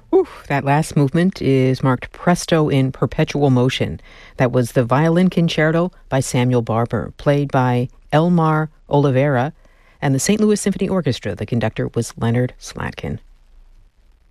Oof, that last movement is marked Presto in Perpetual Motion. That was the Violin Concerto by Samuel Barber, played by Elmar Oliveira, and the St. Louis Symphony Orchestra. The conductor was Leonard Slatkin.